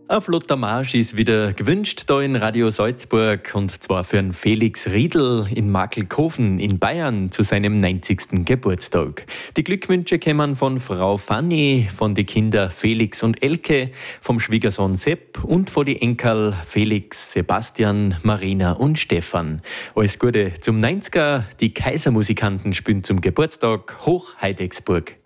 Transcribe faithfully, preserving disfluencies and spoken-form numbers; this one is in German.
Ein flotter Marsch ist wieder gewünscht da in Radio Salzburg und zwar für einen Felix Riedl in Markelkofen in Bayern zu seinem neunzigsten Geburtstag. Die Glückwünsche kommen von Frau Fanny, von den Kindern Felix und Elke, vom Schwiegersohn Sepp und von den Enkel Felix, Sebastian, Marina und Stefan. Alles Gute zum neunziger. Die Kaisermusikanten spielen zum Geburtstag Hoch Heidecksburg.